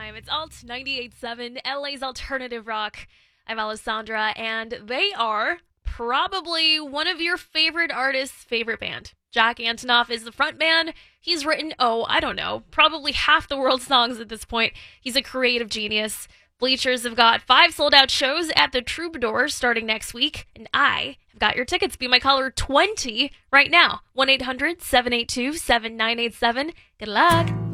time. It's Alt 98.7, LA's alternative rock. I'm Alessandra, and they are probably one of your favorite artists' favorite band. Jack Antonoff is the front man. He's written, I don't know, probably half the world's songs at this point. He's a creative genius. Bleachers have got 5 sold-out shows at the Troubadour starting next week, and I have got your tickets. Be my caller 20 right now. 1-800-782-7987. Good luck.